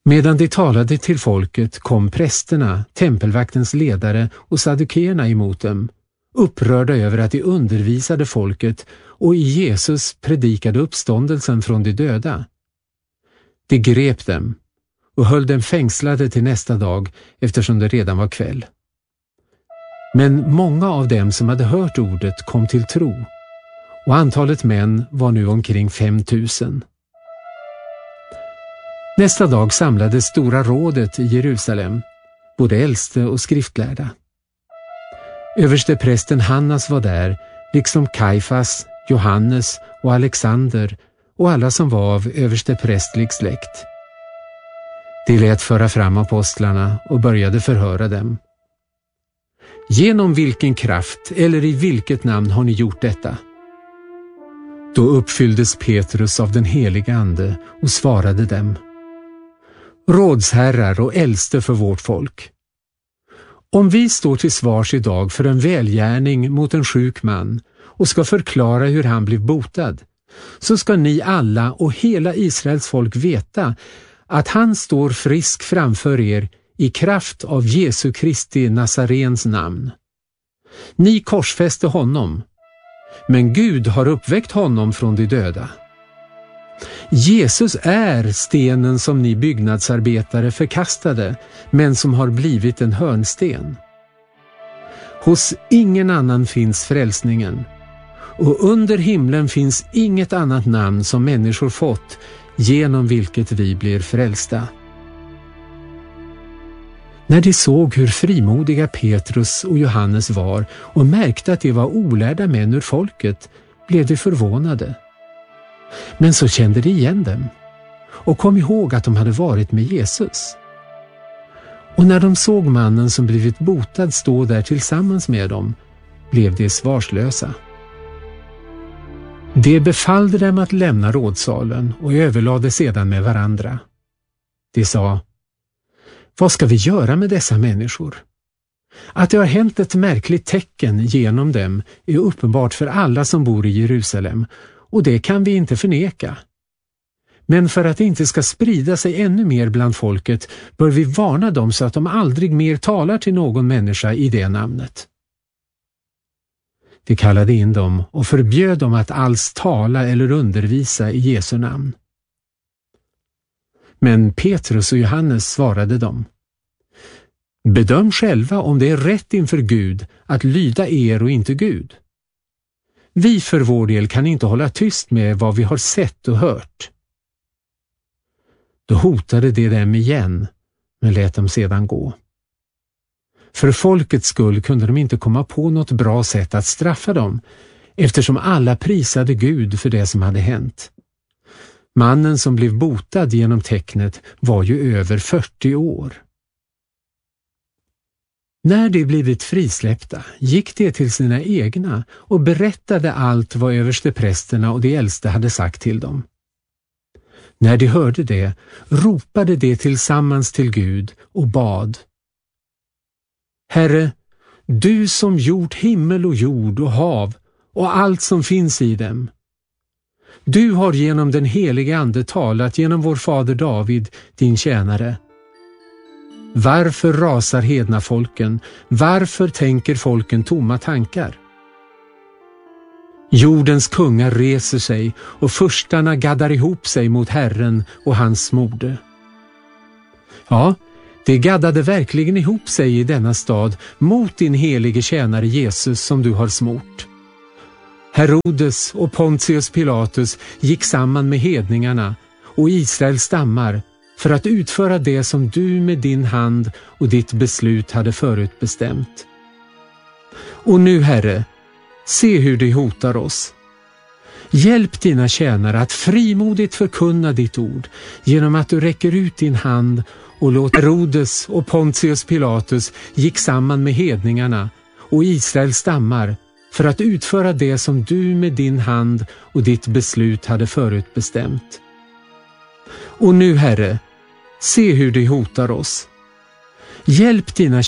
Medan de talade till folket kom prästerna, tempelvaktens ledare och saddukeerna emot dem, upprörda över att de undervisade folket och i Jesus predikade uppståndelsen från de döda. De grep dem och höll dem fängslade till nästa dag eftersom det redan var kväll. Men många av dem som hade hört ordet kom till tro, och antalet män var nu omkring 5000. Nästa dag samlades stora rådet i Jerusalem, både äldste och skriftlärda. Översteprästen Hannas var där, liksom Kajfas, Johannes och Alexander och alla som var av översteprästlig släkt. De lät föra fram apostlarna och började förhöra dem. Genom vilken kraft eller i vilket namn har ni gjort detta? Då uppfylldes Petrus av den heliga ande och svarade dem: rådsherrar och äldste för vårt folk. Om vi står till svars idag för en välgärning mot en sjuk man och ska förklara hur han blev botad, så ska ni alla och hela Israels folk veta att han står frisk framför er i kraft av Jesu Kristi Nazarens namn. Ni korsfäste honom, men Gud har uppväckt honom från de döda. Jesus är stenen som ni byggnadsarbetare förkastade, men som har blivit en hörnsten. Hos ingen annan finns frälsningen, och under himlen finns inget annat namn som människor fått genom vilket vi blir frälsta. När de såg hur frimodiga Petrus och Johannes var och märkte att de var olärda män ur folket, blev de förvånade. Men så kände de igen dem och kom ihåg att de hade varit med Jesus. Och när de såg mannen som blivit botad stå där tillsammans med dem, blev de svarslösa. De befallde dem att lämna rådsalen och överlade sedan med varandra. De sa: vad ska vi göra med dessa människor? Att det har hänt ett märkligt tecken genom dem är uppenbart för alla som bor i Jerusalem, och det kan vi inte förneka. Men för att det inte ska sprida sig ännu mer bland folket bör vi varna dem så att de aldrig mer talar till någon människa i det namnet. De kallade in dem och förbjöd dem att alls tala eller undervisa i Jesu namn. Men Petrus och Johannes svarade dem: bedöm själva om det är rätt inför Gud att lyda er och inte Gud. Vi för vår del kan inte hålla tyst med vad vi har sett och hört. Då hotade de dem igen, men lät dem sedan gå. För folkets skull kunde de inte komma på något bra sätt att straffa dem, eftersom alla prisade Gud för det som hade hänt. Mannen som blev botad genom tecknet var ju över 40 år. När de blivit frisläppta gick de till sina egna och berättade allt vad översteprästerna och de äldste hade sagt till dem. När de hörde det ropade de tillsammans till Gud och bad: Herre, du som gjort himmel och jord och hav och allt som finns i dem. Du har genom den heliga ande talat genom vår fader David, din tjänare. Varför rasar hedna folken? Varför tänker folken tomma tankar? Jordens kungar reser sig och furstarna gaddar ihop sig mot Herren och hans smorde. Ja, det gaddade verkligen ihop sig i denna stad mot din helige tjänare Jesus som du har smort. Herodes och Pontius Pilatus gick samman med hedningarna och Israels stammar för att utföra det som du med din hand och ditt beslut hade förutbestämt. Och nu, Herre, se hur de hotar oss. Hjälp dina tjänare att frimodigt förkunna ditt ord genom att du räcker ut din hand och låt Herodes och Pontius Pilatus gick samman med hedningarna och Israels stammar för att utföra det som du med din hand och ditt beslut hade förutbestämt. Och nu, Herre, se hur de hotar oss. Hjälp dina